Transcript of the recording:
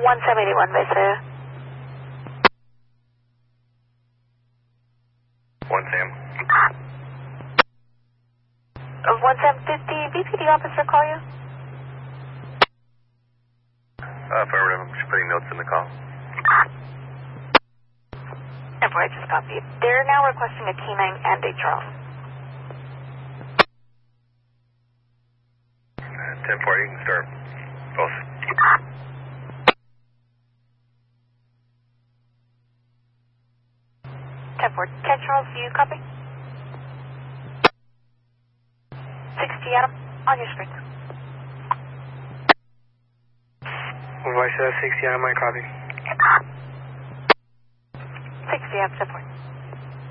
1781 base. 1 Sam. 1 Sam, did the BPD officer call you? Affirmative, I'm just putting notes in the call. I just copied. They're now requesting a K9 and a drone. 10-4, you can start both. 10-4. 10 Charles, do you copy? 60 Adam, on your screen. Voice 60 Adam, my copy. 60 Adam, 10-4.